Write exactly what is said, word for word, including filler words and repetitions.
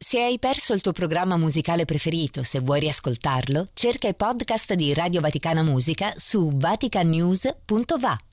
Se hai perso il tuo programma musicale preferito, se vuoi riascoltarlo, cerca i podcast di Radio Vaticana Musica su vatican news punto va.